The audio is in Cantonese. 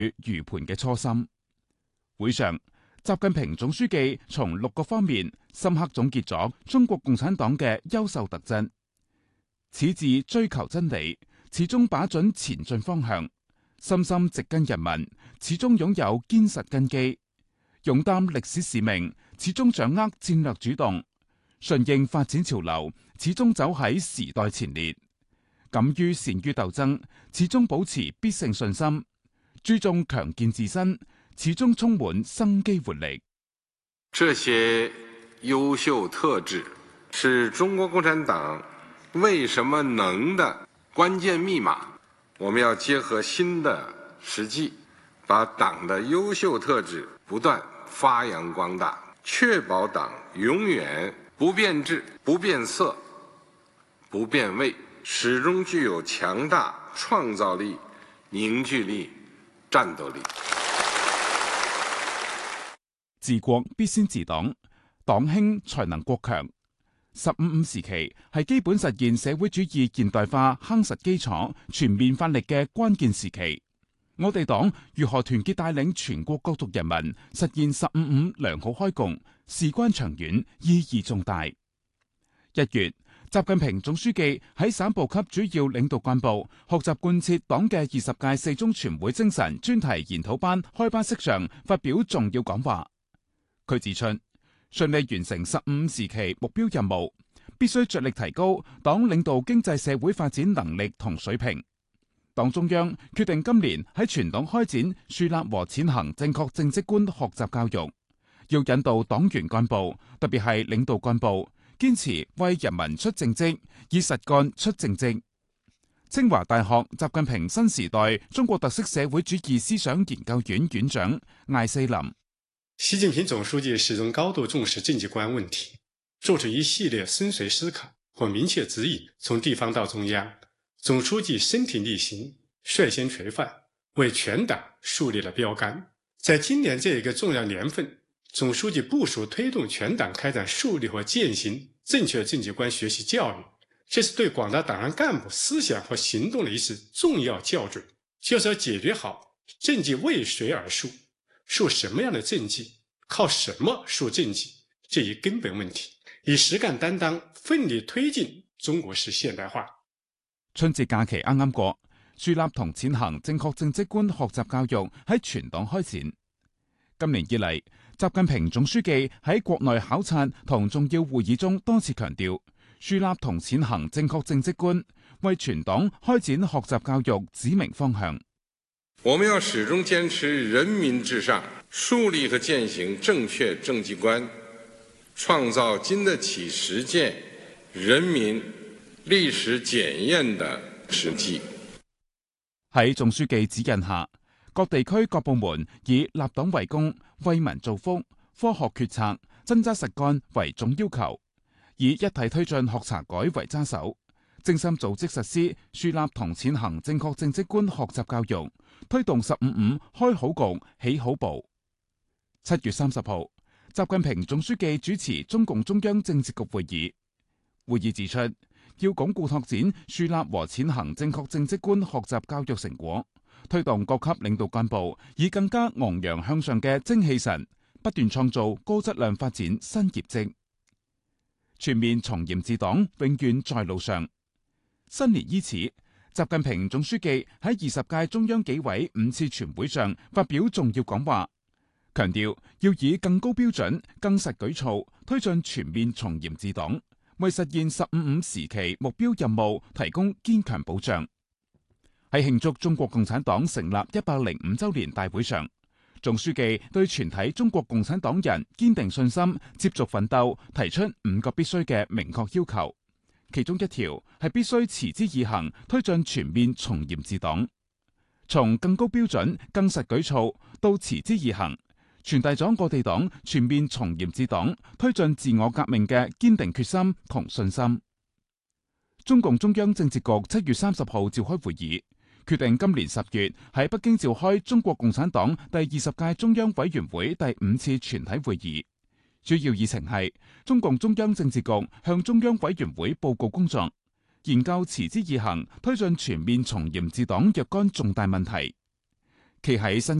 盂盤嘅初心。會上，習近平總書記從6個方面深刻總結咗中國共產黨嘅優秀特質：矢志追求真理，始終把準前進方向；深深植根人民，始終擁有堅實根基；勇擔歷史使命，始終掌握戰略主動；順應發展潮流，始終走喺時代前列；敢於善於鬥爭，始終保持必勝信心；注重強健自身，始終充滿生機活力。 這些優秀特質是中國共產黨為什麼能的關鍵密碼。我們要結合新的實際，把黨的優秀特質不斷發揚光大，確保黨永遠不變質、不變色、不變味，始終具有強大創造力、凝聚力、戰鬥力。 治國必先治黨，黨興才能國強。15.5時期係基本實現社會主義現代化夯實基礎、全面發力嘅關鍵時期。我哋黨如何團結帶領全國各族人民實現15.5良好開共，事關長遠，意義重大。1月，習近平總書記喺省部級主要領導幹部學習貫徹黨嘅20屆四中全會精神專題研討班開班式上發表重要講話。佢指出，順利完成15時期目標任務，必須着力提高黨領導經濟社會發展能力同水平。黨中央決定今年喺全黨開展樹立和踐行正確政績觀學習教育，要引導黨員幹部，特別係領導幹部，堅持為人民出政績，以實幹出政績。清華大學習近平新時代中國特色社會主義思想研究院院長艾希林。 習近平總書記始終高度重視政績觀問題，做出一系列深邃思考或明確指引，從地方到中央，總書記身體力行，率先垂範，為全黨樹立了標杆。在今年這一個重要年份，總書記部署推動全黨開展樹立和踐行正確政績觀學習教育，這是對廣大黨員幹部思想和行動的一次重要校準，就是要解決好政績為誰而樹，樹什麼樣的政績，靠什麼樹政績這一根本問題，以實幹擔當奮力推進中國式現代化。 春節假期啱啱過，樹立同踐行正確政績觀學習教育喺全黨開展。今年以嚟，習近平總書記喺國內考察同重要會議中多次強調，樹立同踐行正確政績觀，為全黨開展學習教育指明方向。 我們要始終堅持人民至上，樹立和踐行正確政績觀，創造經得起實踐、人民歷史檢驗的實際。 喺總書記指引下，各地區各部門以立黨為功、為民造福、科學決策、真揸實幹為總要求，以一體推進學查改為揸手，精心組織實施樹立同踐行正確政績觀學習教育，推動15.5開好局、起好步。7月30號，習近平總書記主持中共中央政治局會議。會議指出，要鞏固拓展樹立和踐行正確政績觀學習教育成果，推動各級領導幹部以更加昂揚向上嘅精氣神，不斷創造高質量發展新業績。全面從嚴治黨永遠在路上。新年伊始，習近平總書記喺20屆中央紀委5次全會上發表重要講話，強調要以更高標準、更實舉措推進全面從嚴治黨，為實現15.5時期目標任務提供堅強保障。喺慶祝中國共產黨成立105週年大會上，總書記對全體中國共產黨人堅定信心、接續奮鬥提出5個必須嘅明確要求，其中一條係必須持之以恆推進全面從嚴治黨。從更高標準、更實舉措到持之以恆，傳遞咗我哋黨全面從嚴治黨推進自我革命嘅堅定決心同信心。中共中央政治局7月30號召開會議，決定今年10月喺北京召開中國共產黨第20屆中央委員會第5次全體會議，主要議程係中共中央政治局向中央委員會報告工作，研究持之以恆推進全面從嚴治黨若干重大問題。 企喺新